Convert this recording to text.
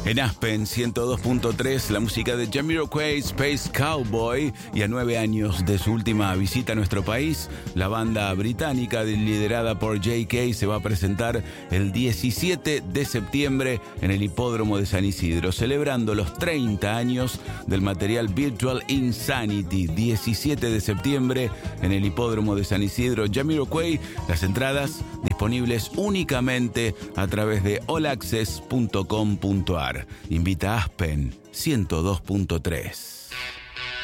En Aspen 102.3, la música de Jamiroquai, Space Cowboy, y a 9 años de su última visita a nuestro país, la banda británica liderada por J.K. se va a presentar el 17 de septiembre en el Hipódromo de San Isidro, celebrando los 30 años del material Virtual Insanity. 17 de septiembre en el Hipódromo de San Isidro, Jamiroquai. Las entradas disponibles únicamente a través de allaccess.com.ar. Invita a Aspen 102.3.